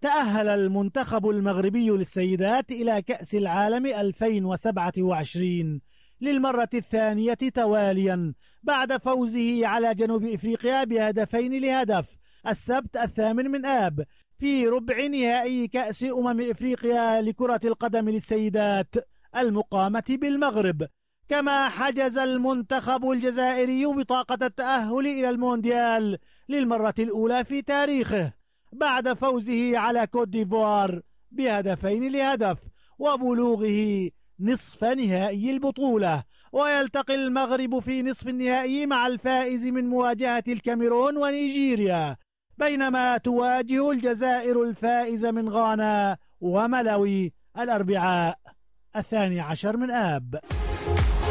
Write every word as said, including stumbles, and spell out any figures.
تأهل المنتخب المغربي للسيدات إلى كأس العالم ألفين وسبعة وعشرين للمرة الثانية تواليا بعد فوزه على جنوب إفريقيا بهدفين لهدف السبت الثامن من آب في ربع نهائي كأس أمم إفريقيا لكرة القدم للسيدات المقامة بالمغرب. كما حجز المنتخب الجزائري بطاقة التأهل إلى المونديال للمرة الأولى في تاريخه بعد فوزه على كوت ديفوار بهدفين لهدف وبلوغه نصف نهائي البطولة. ويلتقي المغرب في نصف النهائي مع الفائز من مواجهة الكاميرون ونيجيريا، بينما تواجه الجزائر الفائز من غانا وملاوي الأربعاء الثاني عشر من آب.